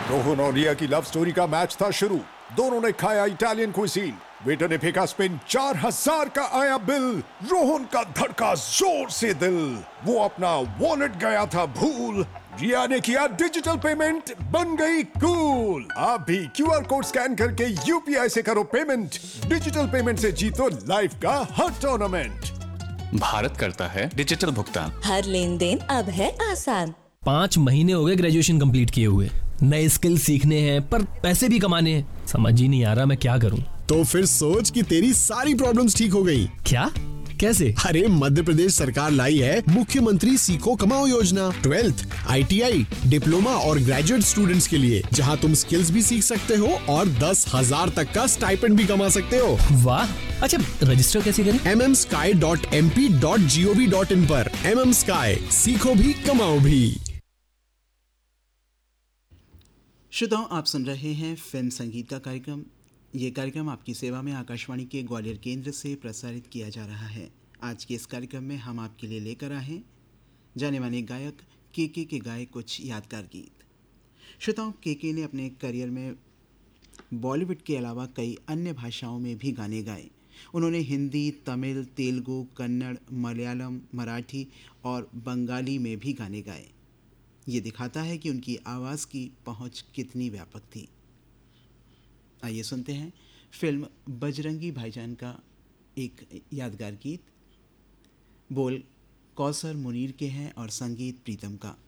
रोहन और रिया की love story का मैच था शुरू। दोनों ने खाया इटालियन क्विजीन। वेटर ने फेंका स्पिन, 4000 का आया बिल। रोहन का धड़का जोर से दिल। वो अपना वॉलेट गया था भूल। रिया ने किया डिजिटल पेमेंट, बन गई कूल। आप भी क्यूआर कोड स्कैन करके यूपीआई से करो पेमेंट। डिजिटल पेमेंट से जीतो लाइफ का हर टूर्नामेंट। भारत करता है डिजिटल भुगतान। हर लेन देन अब है आसान। 5 महीने हो गए ग्रेजुएशन कंप्लीट किए हुए, नए स्किल सीखने हैं पर पैसे भी कमाने हैं। समझ ही नहीं आ रहा मैं क्या करूं। तो फिर सोच कि तेरी सारी प्रॉब्लम्स ठीक हो गई। क्या? कैसे? अरे मध्य प्रदेश सरकार लाई है मुख्यमंत्री सीखो कमाओ योजना। 12th, ITI, डिप्लोमा और ग्रेजुएट स्टूडेंट्स के लिए, जहां तुम स्किल्स भी सीख सकते हो और 10,000 तक का स्टाइपेंड भी कमा सकते हो। वाह! अच्छा, रजिस्टर कैसे करें? mmsky.mp.gov.in पर। mmsky, सीखो भी कमाओ भी। श्रोताओं, आप सुन रहे हैं फिल्म संगीत का कार्यक्रम। ये कार्यक्रम आपकी सेवा में आकाशवाणी के ग्वालियर केंद्र से प्रसारित किया जा रहा है। आज के इस कार्यक्रम में हम आपके लिए लेकर आए हैं जाने माने गायक के गाए कुछ यादगार गीत। श्रोताओं, के ने अपने करियर में बॉलीवुड के अलावा कई अन्य भाषाओं में भी गाने गाए। उन्होंने हिंदी, तमिल, तेलुगु, कन्नड़, मलयालम, मराठी और बंगाली में भी गाने गाए। ये दिखाता है कि उनकी आवाज़ की पहुंच कितनी व्यापक थी। आइए सुनते हैं फिल्म बजरंगी भाईजान का एक यादगार गीत। बोल कौसर मुनीर के हैं और संगीत प्रीतम का।